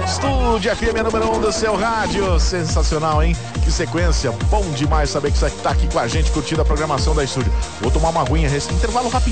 Estúdio FM número 1 do seu rádio. Sensacional, hein? Que sequência. Bom demais saber que você tá aqui com a gente, curtindo a programação da Estúdio. Vou tomar uma aguinha, intervalo rapidinho.